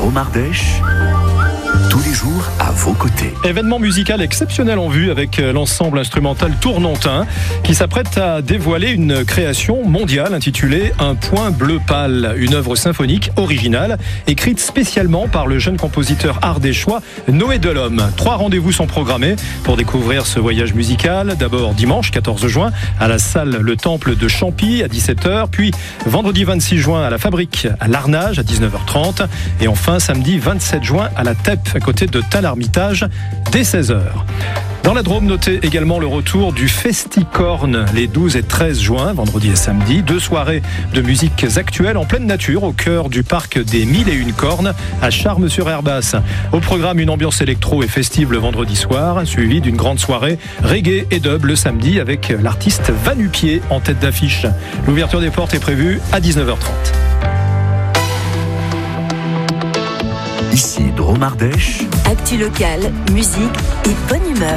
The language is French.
Drôme Ardèche, tous les jours à vos côtés. Événement musical exceptionnel en vue avec l'ensemble instrumental Tournontin qui s'apprête à dévoiler une création mondiale intitulée Un point bleu pâle, une œuvre symphonique originale écrite spécialement par le jeune compositeur ardéchois Noé Delhomme. 3 rendez-vous sont programmés pour découvrir ce voyage musical. D'abord dimanche 14 juin à la salle Le Temple de Champy à 17h, puis vendredi 26 juin à la Fabrique à Larnage à 19h30 et enfin samedi 27 juin à la TEP à côté de Talarmitage dès 16h. Dans la Drôme, notez également le retour du Festicorn les 12 et 13 juin, vendredi et samedi. 2 soirées de musiques actuelles en pleine nature au cœur du parc des 1001 cornes à Charmes-sur-Herbasse. Au programme, une ambiance électro et festive le vendredi soir, suivie d'une grande soirée reggae et dub le samedi avec l'artiste Vanupier en tête d'affiche. L'ouverture des portes est prévue à 19h30. Ici Drôme Ardèche. Actu locale, musique et bonne humeur.